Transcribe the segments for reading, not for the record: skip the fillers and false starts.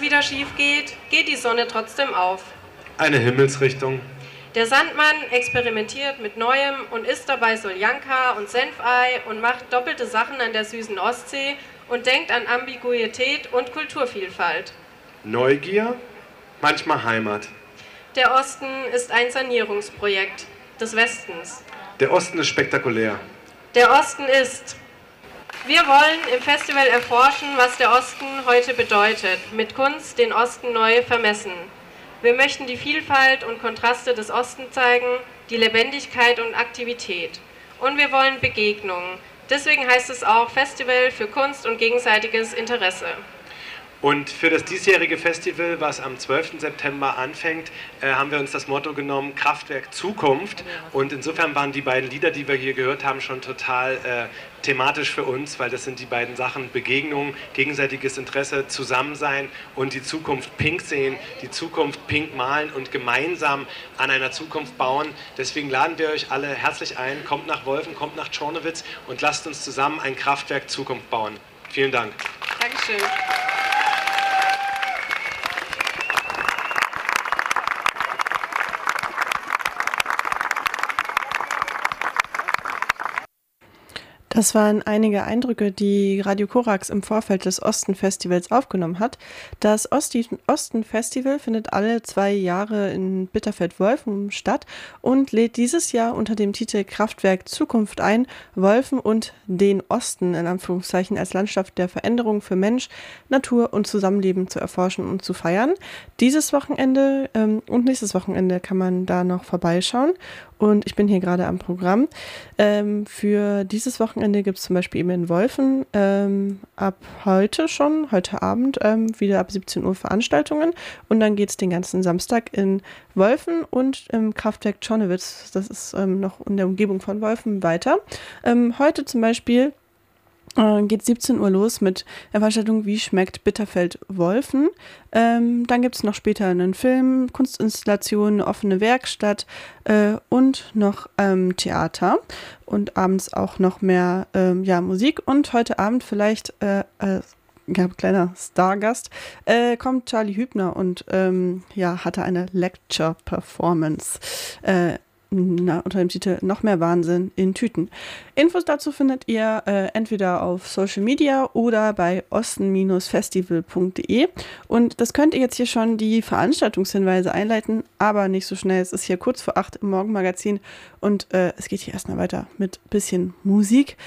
wieder schief geht, geht die Sonne trotzdem auf. Eine Himmelsrichtung. Der Sandmann experimentiert mit Neuem und isst dabei Soljanka und Senfei und macht doppelte Sachen an der süßen Ostsee und denkt an Ambiguität und Kulturvielfalt. Neugier, manchmal Heimat. Der Osten ist ein Sanierungsprojekt des Westens. Der Osten ist spektakulär. Der Osten ist... Wir wollen im Festival erforschen, was der Osten heute bedeutet, mit Kunst den Osten neu vermessen. Wir möchten die Vielfalt und Kontraste des Ostens zeigen, die Lebendigkeit und Aktivität. Und wir wollen Begegnungen. Deswegen heißt es auch Festival für Kunst und gegenseitiges Interesse. Und für das diesjährige Festival, was am 12. September anfängt, haben wir uns das Motto genommen, Kraftwerk Zukunft. Und insofern waren die beiden Lieder, die wir hier gehört haben, schon total thematisch für uns, weil das sind die beiden Sachen, Begegnung, gegenseitiges Interesse, Zusammensein und die Zukunft pink sehen, die Zukunft pink malen und gemeinsam an einer Zukunft bauen. Deswegen laden wir euch alle herzlich ein, kommt nach Wolfen, kommt nach Czornowitz und lasst uns zusammen ein Kraftwerk Zukunft bauen. Vielen Dank. Dankeschön. Das waren einige Eindrücke, die Radio Korax im Vorfeld des Osten-Festivals aufgenommen hat. Das Osten-Festival findet alle 2 Jahre in Bitterfeld-Wolfen statt und lädt dieses Jahr unter dem Titel Kraftwerk Zukunft ein, Wolfen und den Osten in Anführungszeichen als Landschaft der Veränderung für Mensch, Natur und Zusammenleben zu erforschen und zu feiern. Dieses Wochenende und nächstes Wochenende kann man da noch vorbeischauen. Und ich bin hier gerade am Programm. Für dieses Wochenende gibt es zum Beispiel eben in Wolfen ab heute Abend, wieder ab 17 Uhr Veranstaltungen. Und dann geht es den ganzen Samstag in Wolfen und im Kraftwerk Czornowitz, das ist noch in der Umgebung von Wolfen, weiter. Heute zum Beispiel geht 17 Uhr los mit der Veranstaltung Wie schmeckt Bitterfeld-Wolfen. Dann gibt es noch später einen Film, Kunstinstallation, eine offene Werkstatt und noch Theater und abends auch noch mehr Musik. Und heute Abend vielleicht, kleiner Stargast, kommt Charlie Hübner und hatte eine Lecture-Performance unter dem Titel Noch mehr Wahnsinn in Tüten. Infos dazu findet ihr entweder auf Social Media oder bei osten-festival.de. Und das könnt ihr jetzt hier schon die Veranstaltungshinweise einleiten, aber nicht so schnell. Es ist hier kurz vor 8 im Morgenmagazin und es geht hier erstmal weiter mit bisschen Musik.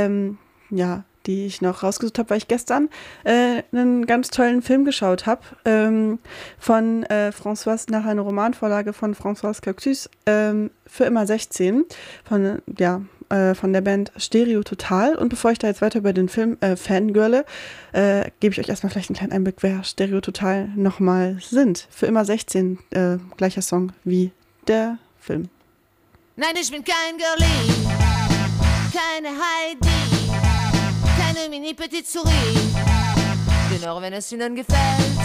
Die ich noch rausgesucht habe, weil ich gestern einen ganz tollen Film geschaut habe von François, nach einer Romanvorlage von François Cactus, für immer 16, von der Band Stereo Total. Und bevor ich da jetzt weiter über den Film fangirle, gebe ich euch erstmal vielleicht einen kleinen Einblick, wer Stereo Total nochmal sind. Für immer 16, gleicher Song wie der Film. Nein, ich bin kein Girlie, keine Heidi, keine Mini-Petite Souris. Genau, wenn es Ihnen gefällt,